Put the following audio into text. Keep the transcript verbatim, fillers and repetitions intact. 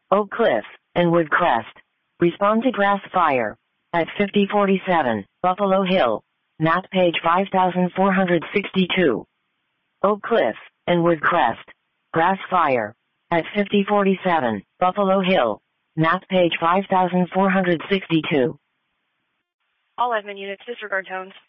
Oak Cliff, and Woodcrest. Respond to Grass Fire at fifty forty-seven, Buffalo Hill. Map page five thousand four hundred sixty-two. Oak Cliff, and Woodcrest. Grass Fire at fifty forty-seven, Buffalo Hill. Map page five thousand four hundred sixty-two. All admin units disregard tones.